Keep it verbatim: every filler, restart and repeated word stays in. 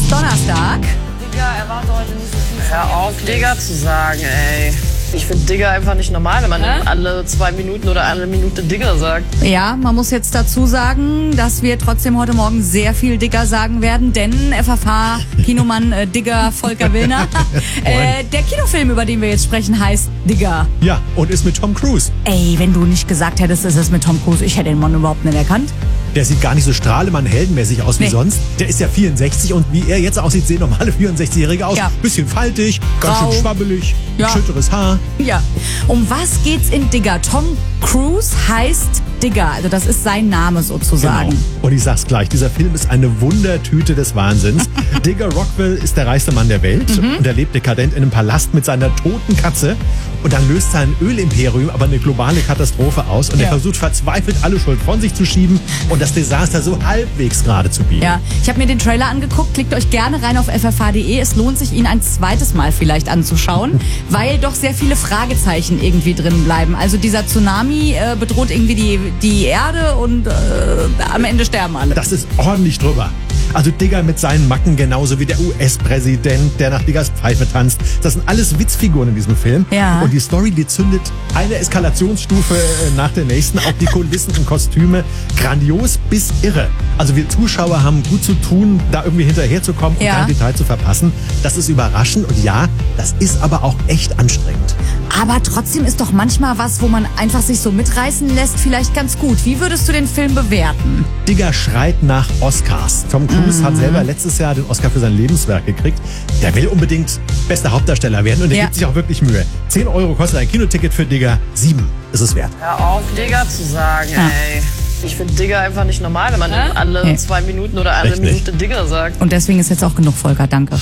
Donnerstag. Digga, erwarte heute nicht so viel. Hör auf, Digga zu sagen, ey. Ich finde Digga einfach nicht normal, wenn man Hä? alle zwei Minuten oder alle Minute Digga sagt. Ja, man muss jetzt dazu sagen, dass wir trotzdem heute Morgen sehr viel Digger sagen werden, denn F F H-Kinomann äh, Digger Volker Willner, äh, der Kinofilm, über den wir jetzt sprechen, heißt Digger. Ja, und ist mit Tom Cruise. Ey, wenn du nicht gesagt hättest, es ist mit Tom Cruise, ich hätte den Mann überhaupt nicht erkannt. Der sieht gar nicht so strahlemann-heldenmäßig aus wie Nee. sonst. Der ist ja vierundsechzig und wie er jetzt aussieht, sehen normale vierundsechzigjährige aus. Ja. Bisschen faltig, ganz Grau. schön schwabbelig, Ja. schütteres Haar. Ja. Um was geht's in Digger? Tom Cruise heißt Digger, also das ist sein Name sozusagen. Genau. Und ich sag's gleich, dieser Film ist eine Wundertüte des Wahnsinns. Digger Rockwell ist der reichste Mann der Welt Mhm. und er lebt dekadent in einem Palast mit seiner toten Katze. Und dann löst sein Ölimperium aber eine globale Katastrophe aus und Ja. er versucht verzweifelt alle Schuld von sich zu schieben und das Desaster so halbwegs gerade zu biegen. Ja, ich habe mir den Trailer angeguckt. Klickt euch gerne rein auf f f h punkt d e. Es lohnt sich, ihn ein zweites Mal vielleicht anzuschauen, weil doch sehr viele Fragezeichen irgendwie drin bleiben. Also dieser Tsunami äh, bedroht irgendwie die, die Erde und äh, am Ende sterben alle. Das ist ordentlich drüber. Also Digger mit seinen Macken, genauso wie der U S-Präsident, der nach Diggers Pfeife tanzt. Das sind alles Witzfiguren in diesem Film. Ja. Und die Story, die zündet eine Eskalationsstufe äh, nach der nächsten. Auch die Kulissen und Kostüme, grandios bis irre. Also wir Zuschauer haben gut zu tun, da irgendwie hinterherzukommen und Ja. kein Detail zu verpassen. Das ist überraschend und ja, das ist aber auch echt anstrengend. Aber trotzdem ist doch manchmal was, wo man einfach sich so mitreißen lässt, vielleicht ganz gut. Wie würdest du den Film bewerten? Digger schreit nach Oscars. Tom Cruise Mhm. hat selber letztes Jahr den Oscar für sein Lebenswerk gekriegt. Der will unbedingt bester Hauptdarsteller werden und der Ja. gibt sich auch wirklich Mühe. zehn Euro kostet ein Kinoticket für Digger, sieben ist es wert. Hör auf, Digga zu sagen, Ja. ey. Ich finde Digga einfach nicht normal, wenn man Hä? alle Nee. zwei Minuten oder alle Echt nicht. Minute Digga sagt. Und deswegen ist jetzt auch genug, Volker. Danke.